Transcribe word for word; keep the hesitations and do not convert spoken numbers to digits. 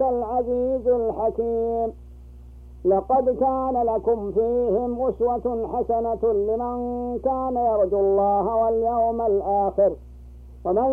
العزيز الحكيم. لقد كان لكم فيهم أسوة حسنة لمن كان يرجو الله واليوم الآخر ومن